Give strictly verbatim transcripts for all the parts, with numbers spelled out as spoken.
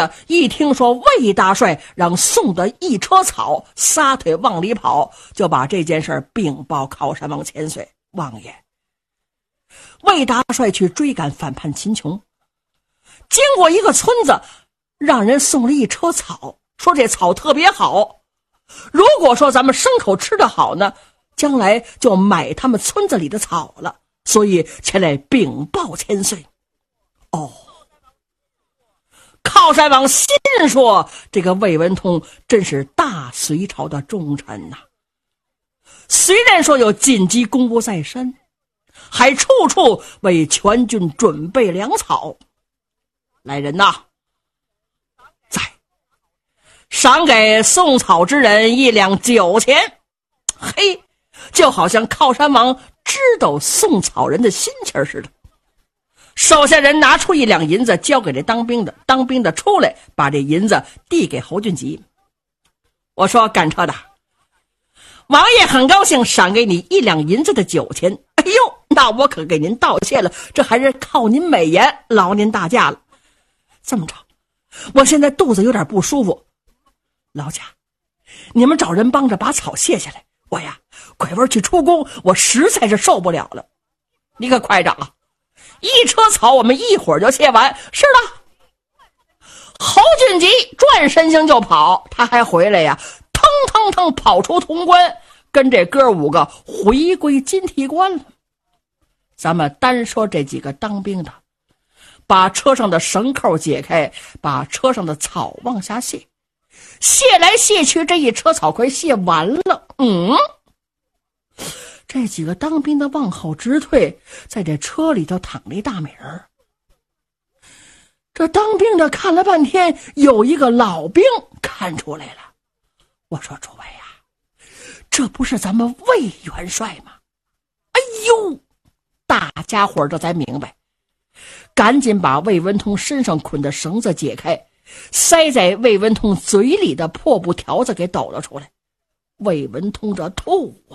的一听说魏大帅让送的一车草，撒腿往里跑，就把这件事禀报靠山王千岁。王爷，魏大帅去追赶反叛秦琼，经过一个村子，让人送了一车草，说这草特别好，如果说咱们牲口吃得好呢，将来就买他们村子里的草了，所以前来禀报千岁。哦，靠山王心说，这个魏文通真是大隋朝的忠臣呐、啊！虽然说有紧急公务在身，还处处为全军准备粮草。来人呐，在赏给送草之人一两酒钱。嘿，就好像靠山王知道送草人的心情似的。手下人拿出一两银子交给这当兵的，当兵的出来把这银子递给侯俊吉。我说赶车的，王爷很高兴赏给你一两银子的酒钱。哎呦，那我可给您道谢了，这还是靠您美言，劳您大驾了。这么着，我现在肚子有点不舒服，老贾，你们找人帮着把草卸下来，我呀拐弯去出宫，我实在是受不了了。你可快点啊，一车草我们一会儿就卸完。是的。侯俊吉转身星就跑，他还回来呀，腾腾腾跑出潼关，跟这哥五个回归金提关了。咱们单说这几个当兵的，把车上的绳扣解开，把车上的草往下卸，卸来卸去，这一车草快卸完了。嗯，这几个当兵的往后直退，在这车里头躺了一大美人。这当兵的看了半天，有一个老兵看出来了。我说诸位呀、啊，这不是咱们魏元帅吗？哎呦，大家伙这才明白，赶紧把魏文通身上捆的绳子解开，塞在魏文通嘴里的破布条子给抖了出来。魏文通这吐啊，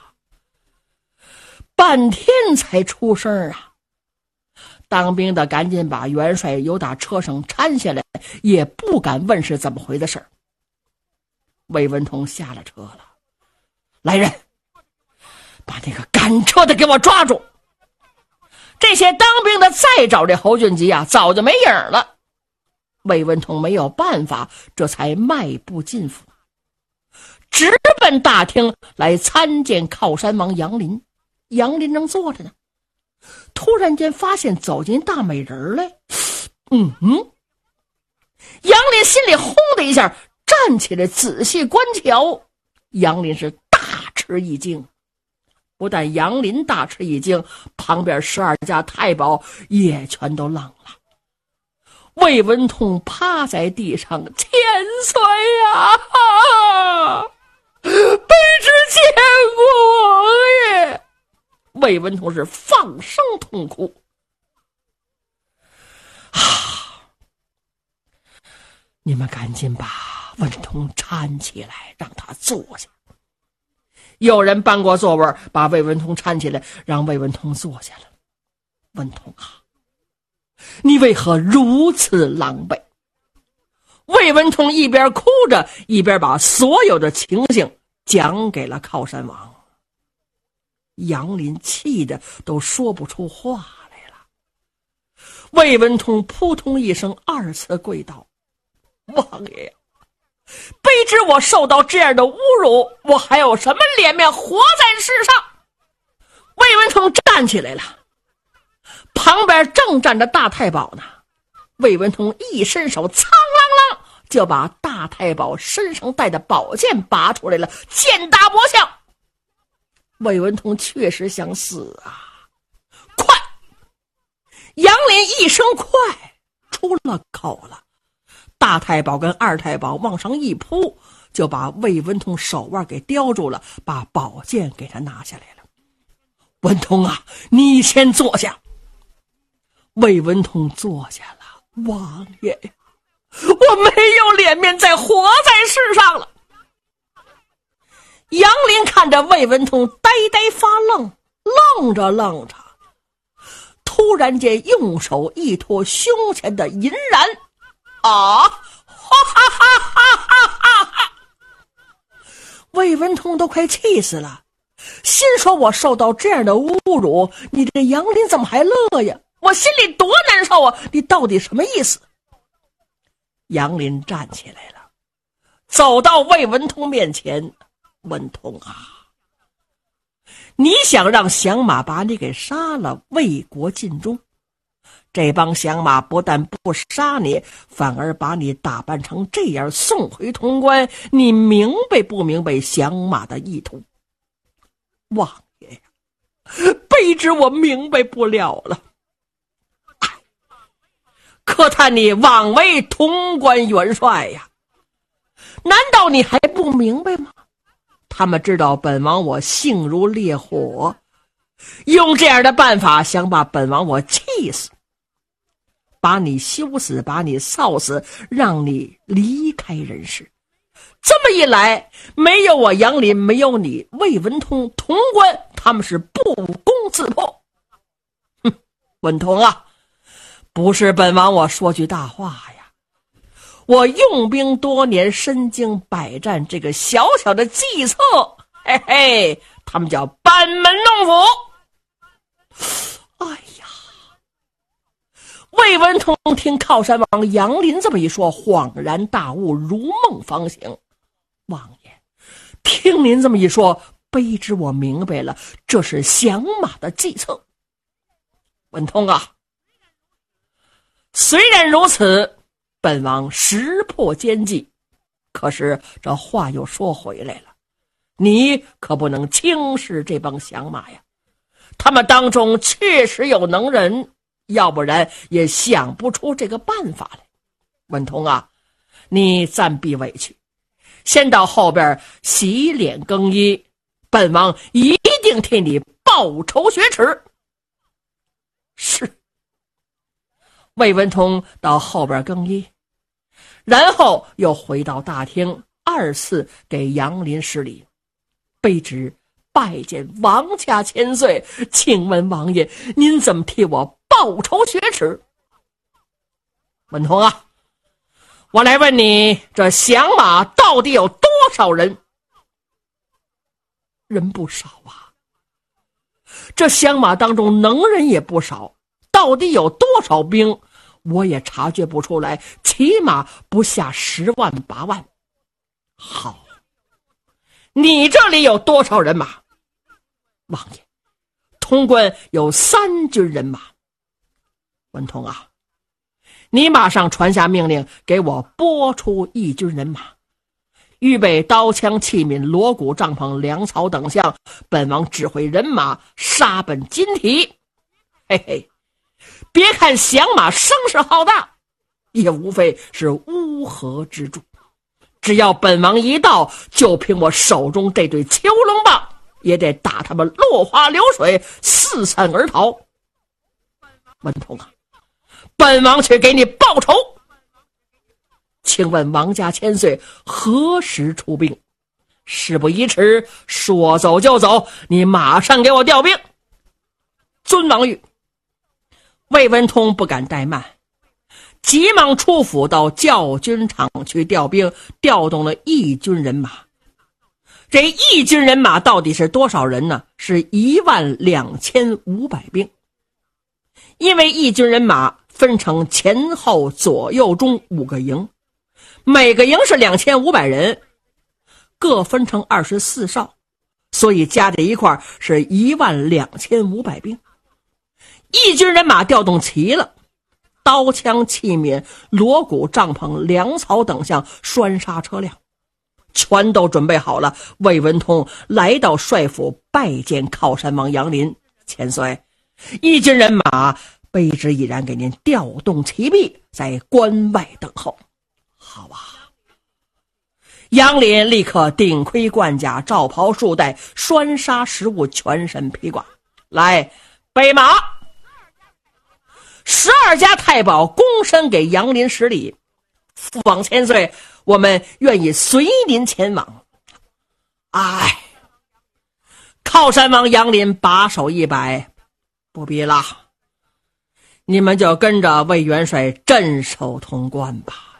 半天才出声啊。当兵的赶紧把元帅由打车上搀下来，也不敢问是怎么回的事儿。魏文通下了车了，来人，把那个赶车的给我抓住。这些当兵的再找这侯俊吉啊，早就没影了。魏文通没有办法，这才迈步进府，直奔大厅来参见靠山王杨林。杨林正坐着呢，突然间发现走进大美人来。嗯嗯，杨林心里轰的一下，站起来仔细观瞧。杨林是大吃一惊，不但杨林大吃一惊，旁边十二家太保也全都愣了。魏文通趴在地上，千岁啊，卑职见过王爷。魏文通是放声痛哭。啊！你们赶紧把文通搀起来，让他坐下。有人搬过座位，把魏文通搀起来，让魏文通坐下了。文通啊，你为何如此狼狈？魏文通一边哭着，一边把所有的情形讲给了靠山王。杨林气得都说不出话来了。魏文通扑通一声二次跪倒：王爷，卑职我受到这样的侮辱，我还有什么脸面活在世上？魏文通站起来了，旁边正站着大太保呢。魏文通一伸手，苍啷啷就把大太保身上带的宝剑拔出来了，剑打脖项。魏文通确实想死啊！快！杨林一声快出了口了。大太保跟二太保往上一扑，就把魏文通手腕给叼住了，把宝剑给他拿下来了。文通啊，你先坐下。魏文通坐下了。王爷呀，我没有脸面再活在世上了。杨林看着魏文通呆呆发愣，愣着愣着，突然间用手一托胸前的银髯， 啊！哈哈哈哈哈哈哈！魏文通都快气死了，心说我受到这样的侮辱，你这杨林怎么还乐呀？我心里多难受啊！你到底什么意思？杨林站起来了，走到魏文通面前。文通啊，你想让降马把你给杀了，为国尽忠，这帮降马不但不杀你，反而把你打扮成这样送回潼关，你明白不明白降马的意图？王爷呀，卑职我明白不了了。可叹你枉为潼关元帅呀，难道你还不明白吗？他们知道本王我性如烈火，用这样的办法想把本王我气死，把你羞死，把你臊死，让你离开人世。这么一来，没有我杨林，没有你魏文通，潼关他们是不攻自破。哼，文通啊，不是本王我说句大话呀，我用兵多年，身经百战，这个小小的计策，嘿嘿，他们叫班门弄斧。哎呀，魏文通听靠山王杨林这么一说，恍然大悟，如梦方醒。王爷，听您这么一说，卑职我明白了，这是降马的计策。文通啊，虽然如此，本王识破奸计，可是这话又说回来了，你可不能轻视这帮降马呀，他们当中确实有能人，要不然也想不出这个办法来。文通啊，你暂避委屈，先到后边洗脸更衣，本王一定替你报仇雪耻。是。魏文通到后边更衣，然后又回到大厅，二次给杨林施礼。卑职拜见王家千岁，请问王爷，您怎么替我报仇雪耻？文通啊，我来问你，这降马到底有多少人？人不少啊，这降马当中能人也不少，到底有多少兵，我也察觉不出来，起码不下十万八万。好，你这里有多少人马？王爷，潼关有三军人马。文通啊，你马上传下命令，给我拨出一军人马，预备刀枪器皿、锣鼓帐篷、粮草等项，本王指挥人马杀奔金提。嘿嘿，别看降马声势浩大，也无非是乌合之众，只要本王一到，就凭我手中这对虬龙棒，也得打他们落花流水，四散而逃。文通啊，本王去给你报仇。请问王家千岁何时出兵？事不宜迟，说走就走，你马上给我调兵。遵王谕。魏文通不敢怠慢，急忙出府到教军场去调兵，调动了一军人马。这一军人马到底是多少人呢？是一万两千五百兵。因为一军人马分成前后左右中五个营，每个营是两千五百人，各分成二十四哨，所以加在一块是一万两千五百兵。一军人马调动齐了，刀枪器皿、锣鼓帐篷、粮草等项、栓杀车辆全都准备好了。魏文通来到帅府拜见靠山王杨林。千岁，一军人马卑职已然给您调动齐毕，在关外等候。好啊。杨林立刻顶盔贯甲，罩袍束带，栓杀食物，全身披挂。来，备马。十二家太保躬身给杨林施礼。父王千岁，我们愿意随您前往。哎，靠山王杨林把手一摆，不必了，你们就跟着魏元帅镇守潼关吧。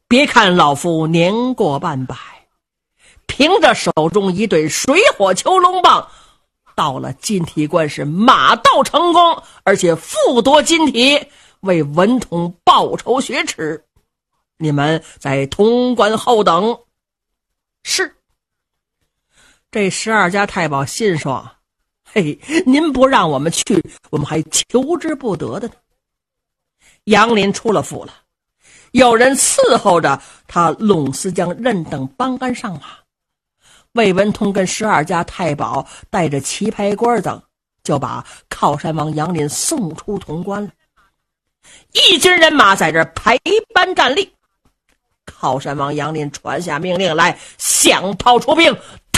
别看老夫年过半百，凭着手中一对水火囚龙棒，到了金体关是马到成功，而且复夺金体，为文统报仇雪耻。你们在潼关候等。是。这十二家太保心说，嘿，您不让我们去，我们还求之不得的呢。杨林出了府了，有人伺候着他陇思江任等帮干上马。魏文通跟十二家太保带着棋牌官等，就把靠山王杨林送出潼关了。一军人马在这排班站立，靠山王杨林传下命令来，响炮出兵。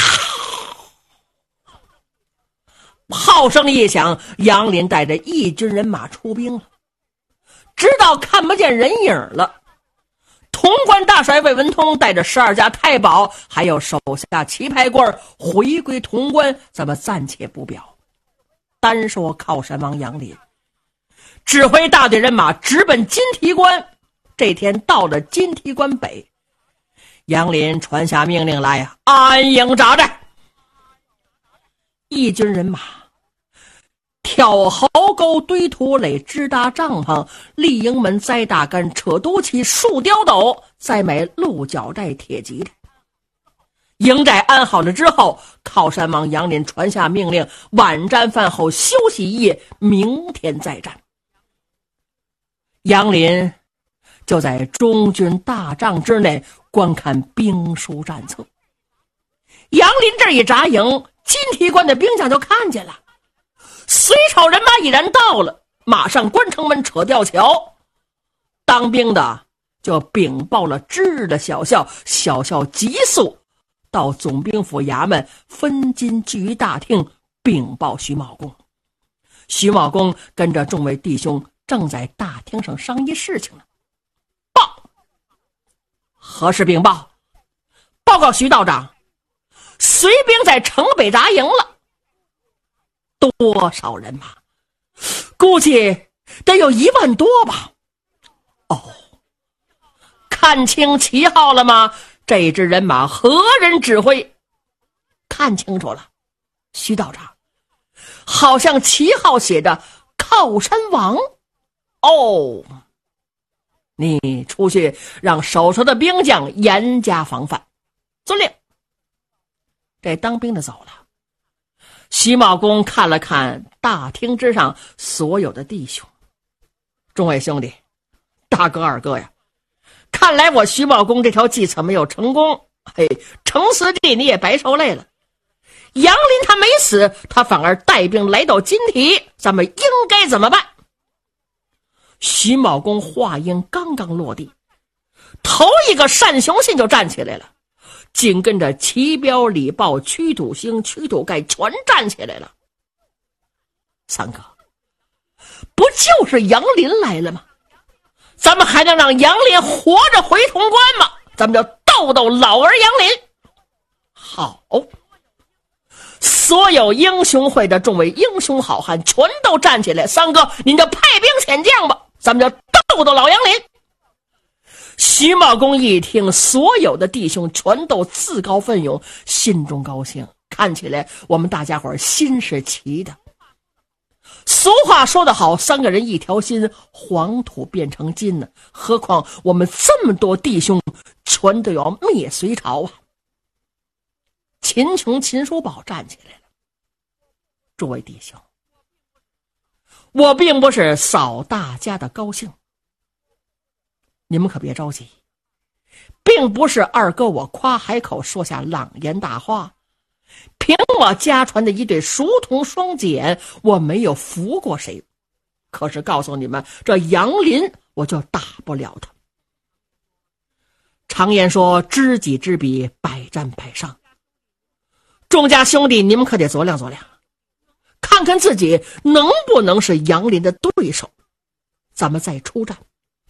炮声一响，杨林带着一军人马出兵了，直到看不见人影了。潼关大帅魏文通带着十二家太保还有手下棋牌官回归潼关，咱们暂且不表。单说靠山王杨林指挥大队人马直奔金提关。这天到了金提关北，杨林传下命令来，安营扎寨。一军人马挑壕沟、堆土垒、支搭帐篷、立营门、栽大杆、扯毒旗、竖雕斗，再买鹿角寨、铁戟的。营寨安好了之后，靠山王杨林传下命令，晚战饭后休息一夜，明天再战。杨林就在中军大帐之内观看兵书战策。杨林这一扎营，金提关的兵将就看见了，隋朝人马已然到了，马上关城门，扯吊桥。当兵的就禀报了知日的小校，小校急速到总兵府衙门分金聚于大厅，禀报徐茂公。徐茂公跟着众位弟兄正在大厅上商议事情呢。报，何事禀报？报告徐道长，隋兵在城北扎营了。多少人马？估计得有一万多吧。哦，看清旗号了吗？这支人马何人指挥？看清楚了，徐道长，好像旗号写着靠山王。哦，你出去让手头的兵将严加防范。遵令。这当兵的走了。徐茂公看了看大厅之上所有的弟兄，众位兄弟，大哥二哥呀，看来我徐茂公这条计策没有成功，嘿，程思弟你也白受累了。杨林他没死，他反而带兵来到金提，咱们应该怎么办？徐茂公话音刚刚落地，头一个单雄信就站起来了，紧跟着齐彪、李豹、屈土星、屈土盖全站起来了。三哥，不就是杨林来了吗？咱们还能让杨林活着回潼关吗？咱们就斗斗老儿杨林。好，所有英雄会的众位英雄好汉全都站起来。三哥，您就派兵遣将吧，咱们就斗斗老杨林。徐茂公一听，所有的弟兄全都自告奋勇，心中高兴，看起来我们大家伙心是齐的。俗话说得好，三个人一条心，黄土变成金呢。何况我们这么多弟兄，全都要灭隋朝啊！秦琼、秦叔宝站起来了。诸位弟兄，我并不是扫大家的高兴，你们可别着急，并不是二哥我夸海口说下朗言大话，凭我家传的一对熟铜双锏，我没有服过谁。可是告诉你们，这杨林我就打不了他。常言说，知己知彼，百战百胜。众家兄弟，你们可得酌量酌量，看看自己能不能是杨林的对手，咱们再出战。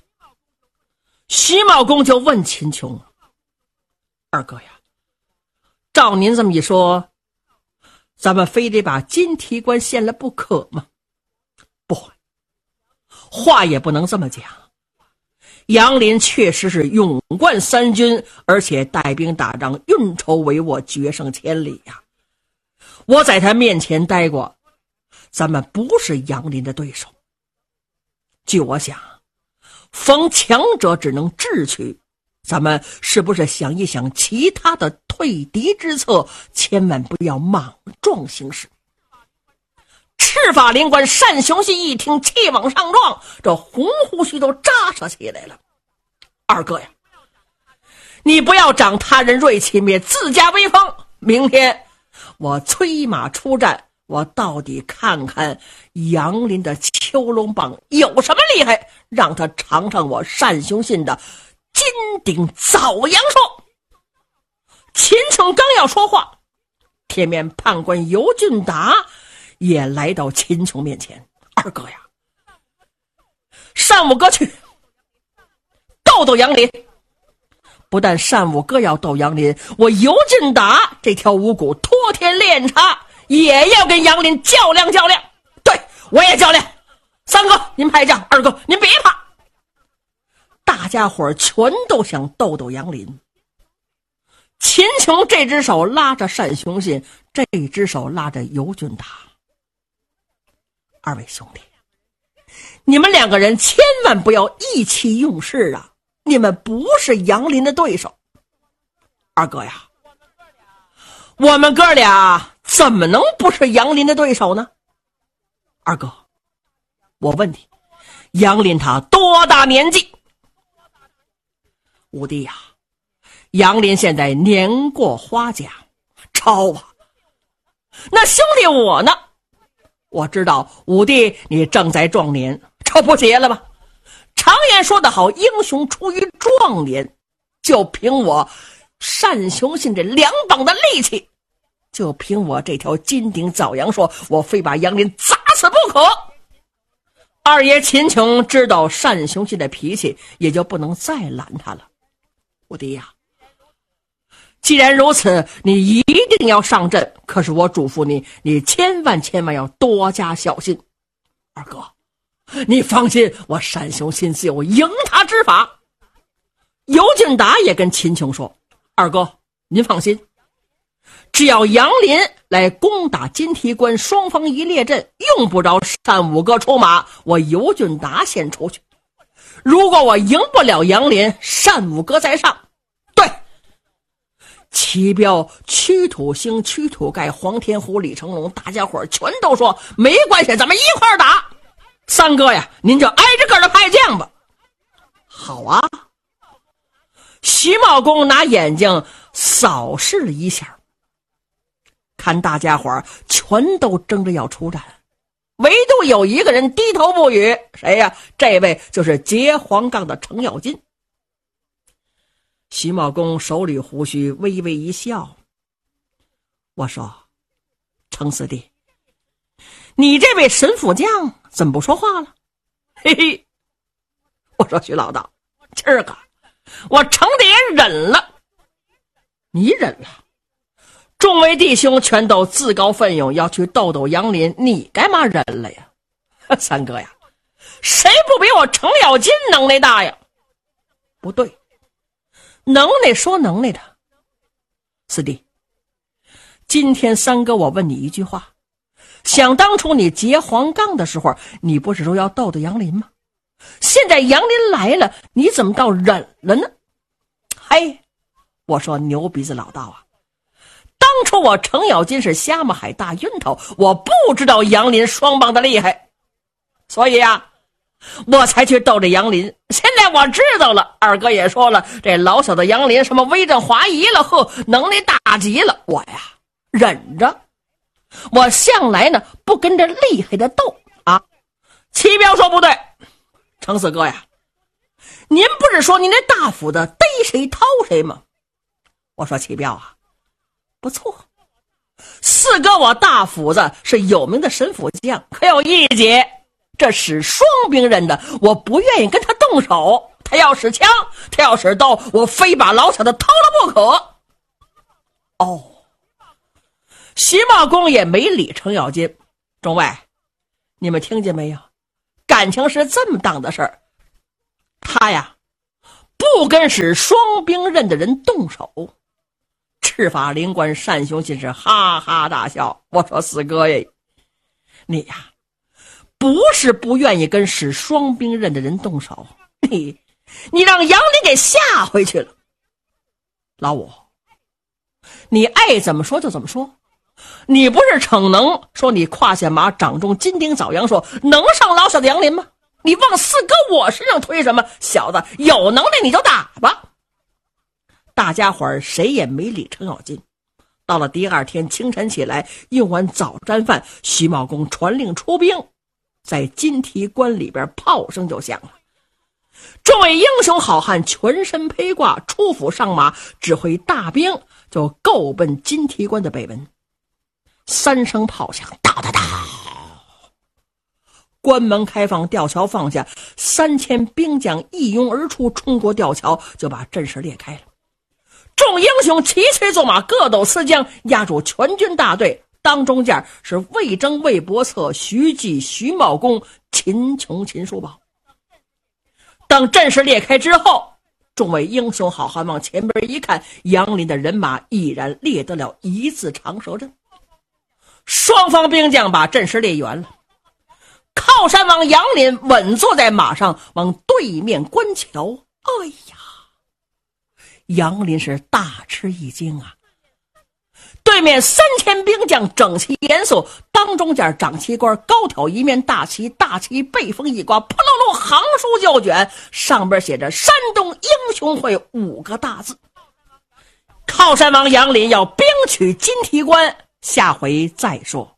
徐茂公就问秦琼：“二哥呀，照您这么一说，咱们非得把金提关献了不可吗？”不，话也不能这么讲。 杨林确实是勇冠三军，而且带兵打仗，运筹帷幄，决胜千里呀、啊！我在他面前待过，咱们不是杨林的对手。据我想，逢强者只能智取，咱们是不是想一想其他的退敌之策，千万不要莽撞行事。赤发灵官单雄信一听，气往上撞，这红胡须都扎扯起来了。二哥呀，你不要长他人锐气，灭自家威风。明天我催马出战，我到底看看杨林的秋龙棒有什么厉害，让他尝尝我单雄信的金顶枣阳说。秦琼刚要说话，铁面判官尤俊达也来到秦琼面前。二哥呀，单武哥去斗斗杨林。不但单武哥要斗杨林，我尤俊达这条五谷托天炼茶也要跟杨林较量较量。对，我也较量。三哥您派将，二哥您别怕。大家伙全都想斗斗杨林。秦琼这只手拉着单雄信，这只手拉着尤俊达。二位兄弟，你们两个人千万不要意气用事啊，你们不是杨林的对手。二哥呀，我们哥俩怎么能不是杨林的对手呢？二哥，我问你，杨林他多大年纪？五弟呀，杨林现在年过花甲，超啊。那兄弟我呢？我知道五弟你正在壮年，这不结了吗？常言说得好，英雄出于壮年，就凭我单雄信这两膀的力气，就凭我这条金顶枣阳说，我非把杨林砸死不可。二爷秦琼知道单雄信的脾气，也就不能再拦他了。五弟呀，既然如此，你一定要上阵，可是我嘱咐你，你千万千万要多加小心。二哥，你放心，我单雄信自有赢他之法。尤俊达也跟秦琼说，二哥您放心，只要杨林来攻打金提关，双方一列阵，用不着单武哥出马，我尤俊达先出去。如果我赢不了杨林，单武哥在上。对，齐彪、屈土星、屈土盖、黄天虎、李成龙，大家伙全都说没关系，咱们一块儿打。三哥呀，您就挨着个的派将吧。好啊。徐茂公拿眼睛扫视了一下，看大家伙全都争着要出战，唯独有一个人低头不语，谁呀？这位就是截黄杠的程咬金。徐茂公手捋胡须，微微一笑，我说，程四弟，你这位神府将怎么不说话了？嘿嘿，我说徐老道，今儿个我程弟也忍了。你忍了？众位弟兄全都自告奋勇要去斗斗杨林，你干嘛忍了呀？三哥呀，谁不比我程咬金能耐大呀？不对，能耐说能耐的。四弟，今天三哥我问你一句话，想当初你截黄杠的时候，你不是说要斗斗杨林吗？现在杨林来了，你怎么倒忍了呢？嘿，我说牛鼻子老道啊，当初我程咬金是瞎么海大晕头，我不知道杨林双棒的厉害，所以啊，我才去斗这杨林。现在我知道了，二哥也说了，这老小的杨林什么威震华夷了，呵，能耐大极了，我呀忍着，我向来呢不跟着厉害的斗啊。齐彪说不对，程四哥呀，您不是说您这大斧子逮谁掏谁吗？我说齐彪啊，不错，四哥我大斧子是有名的神斧匠，可有一节，这使双兵刃的，我不愿意跟他动手，他要使枪，他要使刀，我非把老小的掏了不可。哦，徐茂公也没理程咬金。众位，你们听见没有？感情是这么当的事儿，他呀不跟使双兵刃的人动手。赤发灵官单雄信是哈哈大笑，我说四哥耶，你呀不是不愿意跟使双兵刃的人动手，你你让杨林给吓回去了。老五，你爱怎么说就怎么说，你不是逞能说你胯下马掌中金钉枣阳，说能上老小的杨林吗？你往四哥我身上推什么？小子有能耐你就打吧。大家伙儿谁也没理程咬金。到了第二天清晨起来，用完早餐饭，徐茂公传令出兵，在金提关里边炮声就响了。众位英雄好汉全身披挂，出府上马，指挥大兵就够奔金提关的北门。三声炮响，哒哒哒，关门开放，吊桥放下，三千兵将一拥而出，冲过吊桥，就把阵势裂开了。众英雄齐催纵马，各斗刺将，压住全军大队。当中间是魏征、魏伯策、徐继、徐茂公、秦琼、秦叔宝。等阵势裂开之后，众位英雄好汉往前边一看，杨林的人马已然列得了一字长蛇阵。双方兵将把阵势列圆了。靠山王杨林稳坐在马上，往对面观瞧。哎呀，杨林是大吃一惊啊！对面三千兵将整齐严肃，当中间掌旗官高挑一面大旗，大旗背风一刮，扑噜噜行书就卷，上边写着山东英雄会五个大字。靠山王杨林要兵取金提关，下回再说。